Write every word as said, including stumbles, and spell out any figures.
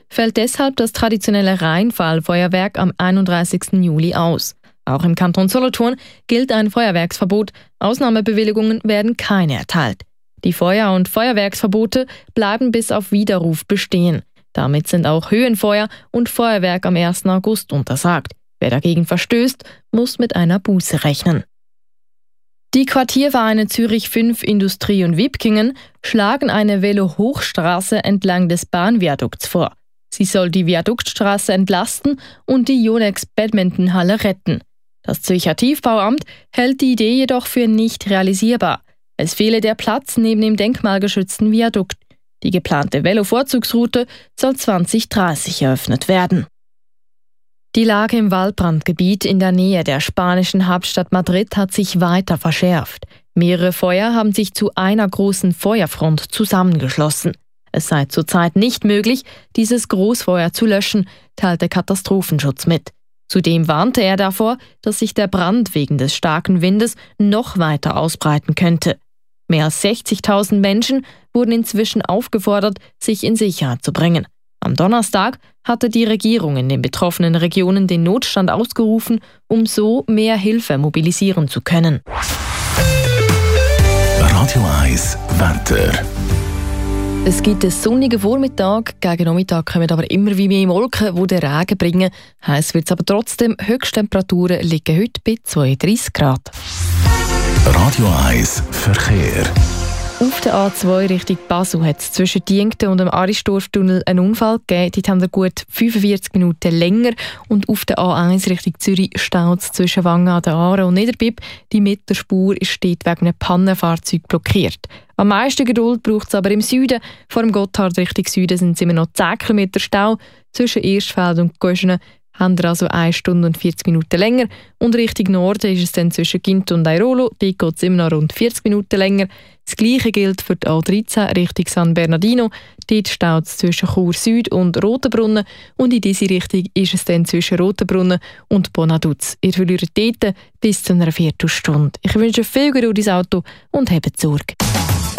fällt deshalb das traditionelle Rheinfallfeuerwerk am einunddreißigsten Juli aus. Auch im Kanton Solothurn gilt ein Feuerwerksverbot. Ausnahmebewilligungen werden keine erteilt. Die Feuer- und Feuerwerksverbote bleiben bis auf Widerruf bestehen. Damit sind auch Höhenfeuer und Feuerwerk am ersten August untersagt. Wer dagegen verstößt, muss mit einer Buße rechnen. Die Quartiervereine Zürich fünf, Industrie und Wipkingen schlagen eine Velo-Hochstraße entlang des Bahnviadukts vor. Sie soll die Viaduktstraße entlasten und die Yonex-Badmintonhalle retten. Das Zürcher Tiefbauamt hält die Idee jedoch für nicht realisierbar. Es fehle der Platz neben dem denkmalgeschützten Viadukt. Die geplante Velo-Vorzugsroute soll zwanzig dreißig eröffnet werden. Die Lage im Waldbrandgebiet in der Nähe der spanischen Hauptstadt Madrid hat sich weiter verschärft. Mehrere Feuer haben sich zu einer großen Feuerfront zusammengeschlossen. Es sei zurzeit nicht möglich, dieses Großfeuer zu löschen, teilt der Katastrophenschutz mit. Zudem warnte er davor, dass sich der Brand wegen des starken Windes noch weiter ausbreiten könnte. Mehr als sechzigtausend Menschen wurden inzwischen aufgefordert, sich in Sicherheit zu bringen. Am Donnerstag hatte die Regierung in den betroffenen Regionen den Notstand ausgerufen, um so mehr Hilfe mobilisieren zu können. Radio eins Wetter. Es gibt einen sonnigen Vormittag, gegen Nachmittag kommen aber immer wie mehr Wolken, die den Regen bringen. Heiß wird es aber trotzdem, Höchsttemperaturen liegen heute bei zweiunddreißig Grad. Radio eins Verkehr. Auf der A zwei Richtung Basel hat es zwischen Diengten und dem Aristorftunnel einen Unfall gegeben. Dort haben wir gut fünfundvierzig Minuten länger. Und auf der A eins Richtung Zürich staut es zwischen Wangen an der Aare und Niederbipp. Die Mittelspur ist dort wegen einem Pannenfahrzeug blockiert. Am meisten Geduld braucht es aber im Süden. Vor dem Gotthard Richtung Süden sind es immer noch zehn Kilometer Stau. Zwischen Erstfeld und Göschenen haben wir also eine Stunde und vierzig Minuten länger. Und Richtung Norden ist es dann zwischen Ginto und Airolo. Dort geht es immer noch rund vierzig Minuten länger. Das Gleiche gilt für die A dreizehn Richtung San Bernardino. Dort staut es zwischen Chur Süd und Rotenbrunnen. Und in diese Richtung ist es dann zwischen Rotenbrunnen und Bonaduz. Ihr verliert dort bis zu einer Viertelstunde. Ich wünsche viel Geduld ins Auto und habt Sorge.